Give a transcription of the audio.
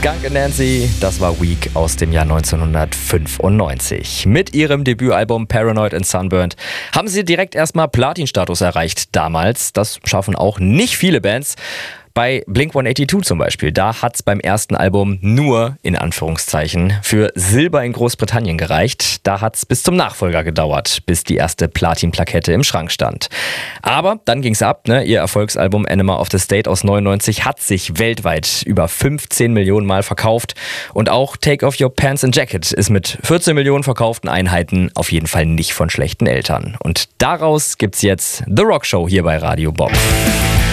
Skunk and Nancy, das war Weak aus dem Jahr 1995. Mit ihrem Debütalbum Paranoid and Sunburned haben sie direkt erstmal Platin-Status erreicht damals. Das schaffen auch nicht viele Bands. Bei Blink-182 zum Beispiel, da hat's beim ersten Album nur, in Anführungszeichen, für Silber in Großbritannien gereicht. Da hat's bis zum Nachfolger gedauert, bis die erste Platin-Plakette im Schrank stand. Aber dann ging's ab, ne? Ihr Erfolgsalbum Enema of the State aus 99 hat sich weltweit über 15 Millionen Mal verkauft. Und auch Take Off Your Pants and Jacket ist mit 14 Millionen verkauften Einheiten auf jeden Fall nicht von schlechten Eltern. Und daraus gibt's jetzt The Rock Show hier bei Radio Bob.